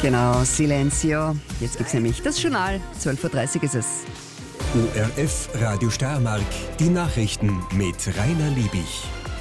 Genau, Silenzio. Jetzt gibt es nämlich das Journal. 12.30 Uhr ist es. ORF Radio Steiermark, die Nachrichten mit Rainer Liebig.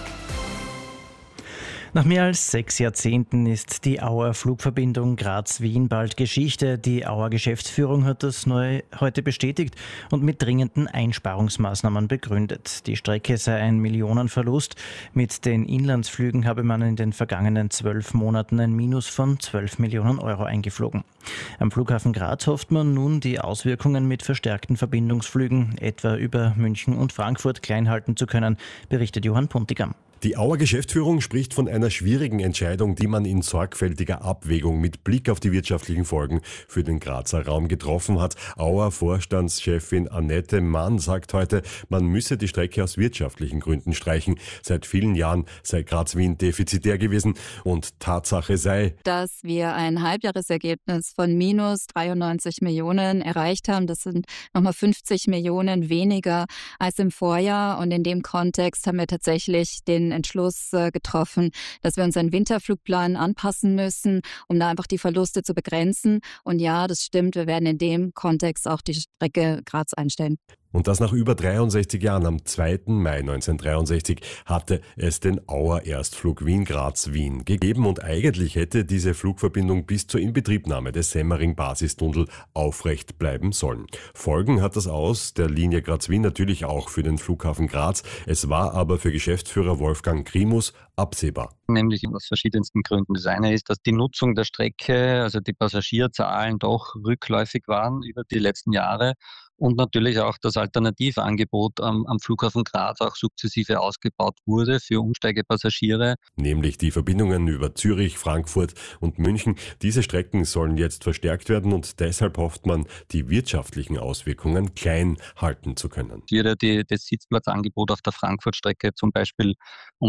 Nach mehr als 6 Jahrzehnten ist die Auer Flugverbindung Graz-Wien bald Geschichte. Die Auer Geschäftsführung hat das neu heute bestätigt und mit dringenden Einsparungsmaßnahmen begründet. Die Strecke sei ein Millionenverlust. Mit den Inlandsflügen habe man in den vergangenen 12 Monaten ein Minus von 12 Millionen Euro eingeflogen. Am Flughafen Graz hofft man nun, die Auswirkungen mit verstärkten Verbindungsflügen, etwa über München und Frankfurt, klein halten zu können, berichtet Johann Puntigam. Die Auer Geschäftsführung spricht von einer schwierigen Entscheidung, die man in sorgfältiger Abwägung mit Blick auf die wirtschaftlichen Folgen für den Grazer Raum getroffen hat. Auer Vorstandschefin Annette Mann sagt heute, man müsse die Strecke aus wirtschaftlichen Gründen streichen. Seit vielen Jahren sei Graz-Wien defizitär gewesen und Tatsache sei, dass wir ein Halbjahresergebnis von minus 93 Millionen erreicht haben. Das sind nochmal 50 Millionen weniger als im Vorjahr. Und in dem Kontext haben wir tatsächlich den Entschluss getroffen, dass wir unseren Winterflugplan anpassen müssen, um da einfach die Verluste zu begrenzen. Und ja, das stimmt, wir werden in dem Kontext auch die Strecke Graz einstellen. Und das nach über 63 Jahren. Am 2. Mai 1963 hatte es den Auer Erstflug Wien-Graz-Wien gegeben und eigentlich hätte diese Flugverbindung bis zur Inbetriebnahme des Semmering-Basistunnel aufrecht bleiben sollen. Folgen hat das Aus der Linie Graz-Wien natürlich auch für den Flughafen Graz. Es war aber für Geschäftsführer Wolfgang Grimus absehbar. Nämlich aus verschiedensten Gründen. Das eine ist, dass die Nutzung der Strecke, also die Passagierzahlen doch rückläufig waren über die letzten Jahre. Und natürlich auch das Alternativangebot am Flughafen Graz auch sukzessive ausgebaut wurde für Umsteigepassagiere. Nämlich die Verbindungen über Zürich, Frankfurt und München. Diese Strecken sollen jetzt verstärkt werden und deshalb hofft man, die wirtschaftlichen Auswirkungen klein halten zu können. Hier das Sitzplatzangebot auf der Frankfurt-Strecke zum Beispiel um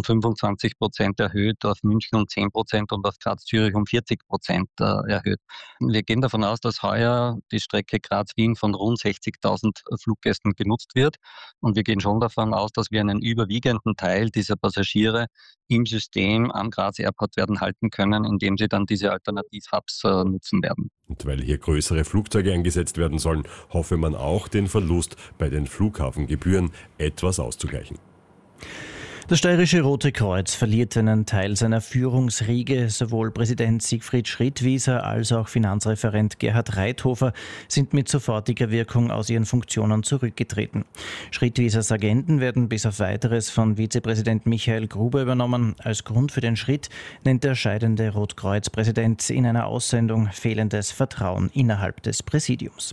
25% erhöht, auf München um 10% und auf Graz-Zürich um 40% erhöht. Wir gehen davon aus, dass heuer die Strecke Graz-Wien von rund 60.000 Fluggästen genutzt wird. Und wir gehen schon davon aus, dass wir einen überwiegenden Teil dieser Passagiere im System am Graz Airport werden halten können, indem sie dann diese Alternativ-Hubs nutzen werden. Und weil hier größere Flugzeuge eingesetzt werden sollen, hoffe man auch, den Verlust bei den Flughafengebühren etwas auszugleichen. Das Steirische Rote Kreuz verliert einen Teil seiner Führungsriege. Sowohl Präsident Siegfried Schrittwieser als auch Finanzreferent Gerhard Reithofer sind mit sofortiger Wirkung aus ihren Funktionen zurückgetreten. Schrittwiesers Agenten werden bis auf Weiteres von Vizepräsident Michael Gruber übernommen. Als Grund für den Schritt nennt der scheidende Rotkreuz-Präsident in einer Aussendung fehlendes Vertrauen innerhalb des Präsidiums.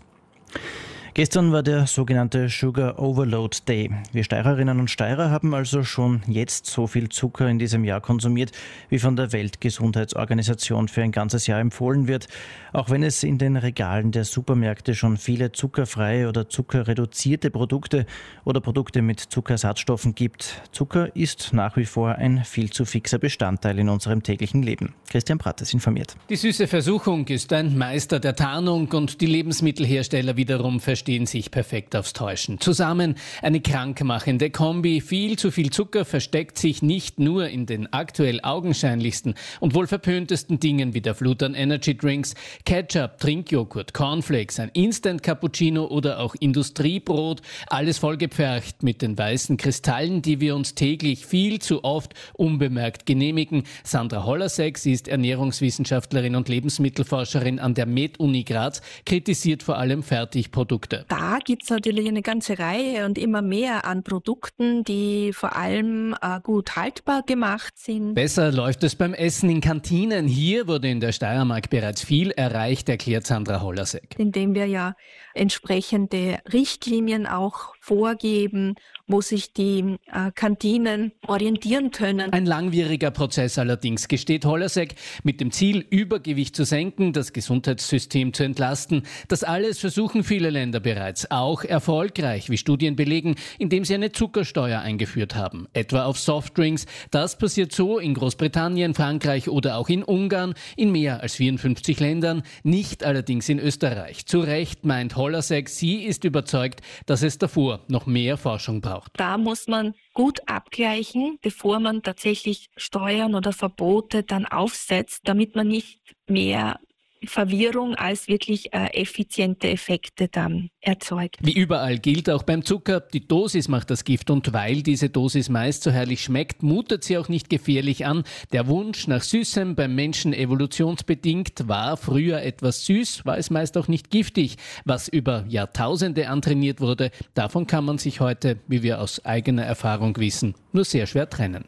Gestern war der sogenannte Sugar Overload Day. Wir Steirerinnen und Steirer haben also schon jetzt so viel Zucker in diesem Jahr konsumiert, wie von der Weltgesundheitsorganisation für ein ganzes Jahr empfohlen wird. Auch wenn es in den Regalen der Supermärkte schon viele zuckerfreie oder zuckerreduzierte Produkte oder Produkte mit Zuckersatzstoffen gibt. Zucker ist nach wie vor ein viel zu fixer Bestandteil in unserem täglichen Leben. Christian Prattes informiert. Die süße Versuchung ist ein Meister der Tarnung und die Lebensmittelhersteller wiederum verstehen sich perfekt aufs Täuschen. Zusammen eine krankmachende Kombi. Viel zu viel Zucker versteckt sich nicht nur in den aktuell augenscheinlichsten und wohl verpöntesten Dingen wie der Flut an Energy Drinks, Ketchup, Trinkjoghurt, Cornflakes, ein Instant Cappuccino oder auch Industriebrot. Alles vollgepfercht mit den weißen Kristallen, die wir uns täglich viel zu oft unbemerkt genehmigen. Sandra Hollerseck, sie ist Ernährungswissenschaftlerin und Lebensmittelforscherin an der Med-Uni Graz, kritisiert vor allem Fertigprodukte. Da gibt es natürlich eine ganze Reihe und immer mehr an Produkten, die vor allem gut haltbar gemacht sind. Besser läuft es beim Essen in Kantinen. Hier wurde in der Steiermark bereits viel erreicht, erklärt Sandra Hollerseck. Indem wir ja entsprechende Richtlinien auch vorgeben, wo sich die Kantinen orientieren können. Ein langwieriger Prozess allerdings, gesteht Hollerseck, mit dem Ziel, Übergewicht zu senken, das Gesundheitssystem zu entlasten. Das alles versuchen viele Länder bereits, auch erfolgreich, wie Studien belegen, indem sie eine Zuckersteuer eingeführt haben, etwa auf Softdrinks. Das passiert so in Großbritannien, Frankreich oder auch in Ungarn, in mehr als 54 Ländern, nicht allerdings in Österreich. Zu Recht meint Hollerseck, sie ist überzeugt, dass es davor noch mehr Forschung braucht. Da muss man gut abgleichen, bevor man tatsächlich Steuern oder Verbote dann aufsetzt, damit man nicht mehr Verwirrung als wirklich effiziente Effekte dann erzeugt. Wie überall gilt auch beim Zucker, die Dosis macht das Gift und weil diese Dosis meist so herrlich schmeckt, mutet sie auch nicht gefährlich an. Der Wunsch nach Süßem beim Menschen evolutionsbedingt war früher etwas süß, war es meist auch nicht giftig. Was über Jahrtausende antrainiert wurde, davon kann man sich heute, wie wir aus eigener Erfahrung wissen, nur sehr schwer trennen.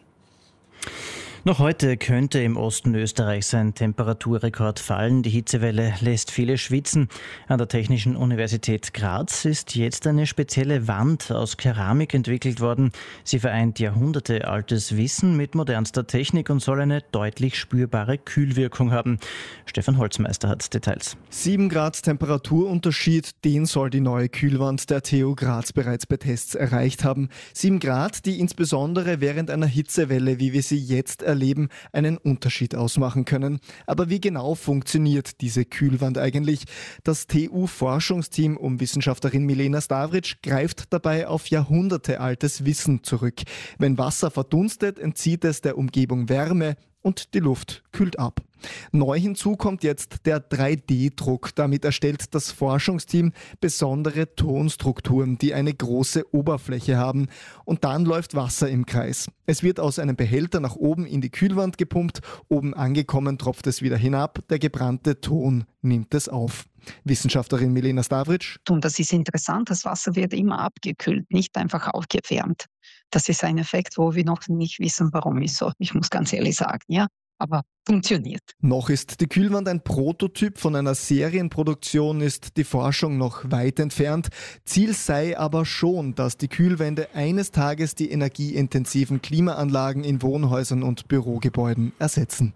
Noch heute könnte im Osten Österreichs ein Temperaturrekord fallen. Die Hitzewelle lässt viele schwitzen. An der Technischen Universität Graz ist jetzt eine spezielle Wand aus Keramik entwickelt worden. Sie vereint jahrhundertealtes Wissen mit modernster Technik und soll eine deutlich spürbare Kühlwirkung haben. Stefan Holzmeister hat Details. 7 Grad Temperaturunterschied, den soll die neue Kühlwand der TU Graz bereits bei Tests erreicht haben. 7 Grad, die insbesondere während einer Hitzewelle, wie wir sie jetzt erleben, einen Unterschied ausmachen können. Aber wie genau funktioniert diese Kühlwand eigentlich? Das TU-Forschungsteam um Wissenschaftlerin Milena Stavric greift dabei auf jahrhundertealtes Wissen zurück. Wenn Wasser verdunstet, entzieht es der Umgebung Wärme und die Luft kühlt ab. Neu hinzu kommt jetzt der 3D-Druck. Damit erstellt das Forschungsteam besondere Tonstrukturen, die eine große Oberfläche haben. Und dann läuft Wasser im Kreis. Es wird aus einem Behälter nach oben in die Kühlwand gepumpt. Oben angekommen tropft es wieder hinab. Der gebrannte Ton nimmt es auf. Wissenschaftlerin Milena Stavric. Und das ist interessant, das Wasser wird immer abgekühlt, nicht einfach aufgewärmt. Das ist ein Effekt, wo wir noch nicht wissen, warum ist so. Ich muss ganz ehrlich sagen, ja, aber funktioniert. Noch ist die Kühlwand ein Prototyp, von einer Serienproduktion ist die Forschung noch weit entfernt. Ziel sei aber schon, dass die Kühlwände eines Tages die energieintensiven Klimaanlagen in Wohnhäusern und Bürogebäuden ersetzen.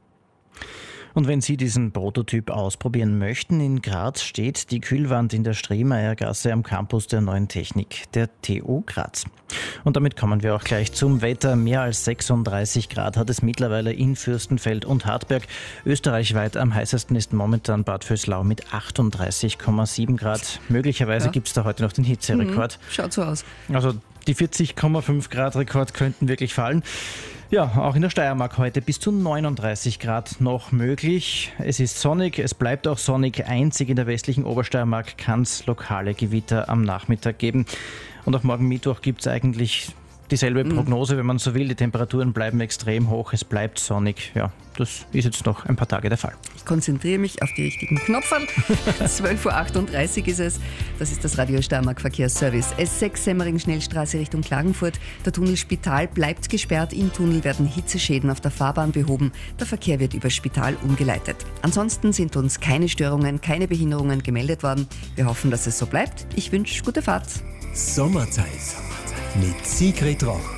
Und wenn Sie diesen Prototyp ausprobieren möchten, in Graz steht die Kühlwand in der Stremayergasse am Campus der Neuen Technik, der TU Graz. Und damit kommen wir auch gleich zum Wetter. Mehr als 36 Grad hat es mittlerweile in Fürstenfeld und Hartberg. Österreichweit am heißesten ist momentan Bad Vöslau mit 38,7 Grad. Möglicherweise gibt es da heute noch den Hitzerekord. Schaut so aus. Also die 40,5 Grad Rekord könnten wirklich fallen. Ja, auch in der Steiermark heute bis zu 39 Grad noch möglich. Es ist sonnig, es bleibt auch sonnig. Einzig in der westlichen Obersteiermark kann es lokale Gewitter am Nachmittag geben. Und auch morgen Mittwoch gibt es eigentlich dieselbe Prognose, wenn man so will. Die Temperaturen bleiben extrem hoch, es bleibt sonnig. Ja, das ist jetzt noch ein paar Tage der Fall. Ich konzentriere mich auf die richtigen Knopferl. 12.38 Uhr ist es. Das ist das Radio Steiermark Verkehrsservice. S6 Semmering-Schnellstraße Richtung Klagenfurt. Der Tunnel Spital bleibt gesperrt. Im Tunnel werden Hitzeschäden auf der Fahrbahn behoben. Der Verkehr wird über Spital umgeleitet. Ansonsten sind uns keine Störungen, keine Behinderungen gemeldet worden. Wir hoffen, dass es so bleibt. Ich wünsche gute Fahrt. Sommerzeit mit Sigrid Roch.